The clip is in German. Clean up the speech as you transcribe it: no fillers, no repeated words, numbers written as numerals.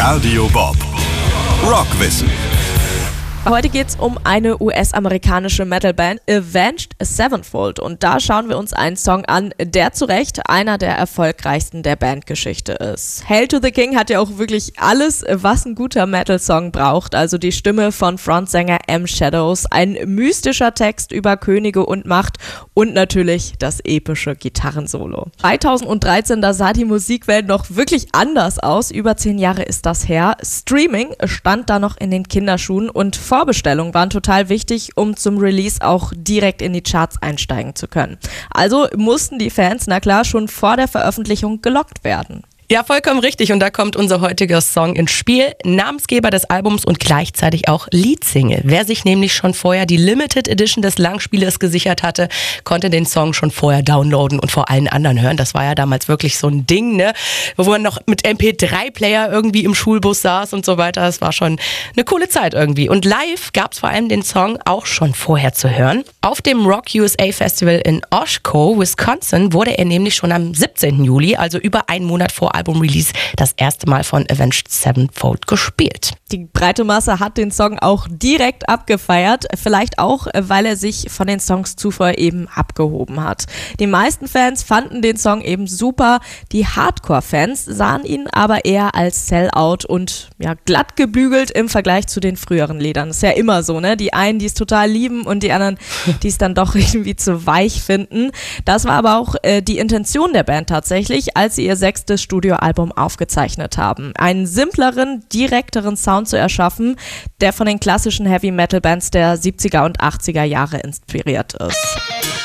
Radio Bob. Rockwissen. Heute geht es um eine US-amerikanische Metalband, Avenged Sevenfold. Und da schauen wir uns einen Song an, der zu Recht einer der erfolgreichsten der Bandgeschichte ist. Hail to the King hat ja auch wirklich alles, was ein guter Metal-Song braucht. Also die Stimme von Frontsänger M. Shadows, ein mystischer Text über Könige und Macht und natürlich das epische Gitarrensolo. 2013, da sah die Musikwelt noch wirklich anders aus. Über 10 Jahre ist das her. Streaming stand da noch in den Kinderschuhen und Vorbestellungen waren total wichtig, um zum Release auch direkt in die Charts einsteigen zu können. Also mussten die Fans, na klar, schon vor der Veröffentlichung gelockt werden. Ja, vollkommen richtig. Und da kommt unser heutiger Song ins Spiel. Namensgeber des Albums und gleichzeitig auch Leadsingle. Wer sich nämlich schon vorher die Limited Edition des Langspielers gesichert hatte, konnte den Song schon vorher downloaden und vor allen anderen hören. Das war ja damals wirklich so ein Ding, ne? Wo man noch mit MP3-Player irgendwie im Schulbus saß und so weiter. Das war schon eine coole Zeit irgendwie. Und live gab es vor allem den Song auch schon vorher zu hören. Auf dem Rock USA Festival in Oshkosh, Wisconsin, wurde er nämlich schon am 17. Juli, also über einen Monat vor Album-Release, das erste Mal von Avenged Sevenfold gespielt. Die breite Masse hat den Song auch direkt abgefeiert, vielleicht auch, weil er sich von den Songs zuvor eben abgehoben hat. Die meisten Fans fanden den Song eben super, die Hardcore-Fans sahen ihn aber eher als Sellout und ja, glatt gebügelt im Vergleich zu den früheren Liedern. Ist ja immer so, ne? Die einen, die es total lieben und die anderen, die es dann doch irgendwie zu weich finden. Das war aber auch die Intention der Band tatsächlich, als sie ihr 6. Studioalbum aufgezeichnet haben. Einen simpleren, direkteren Sound zu erschaffen, der von den klassischen Heavy-Metal-Bands der 70er und 80er Jahre inspiriert ist.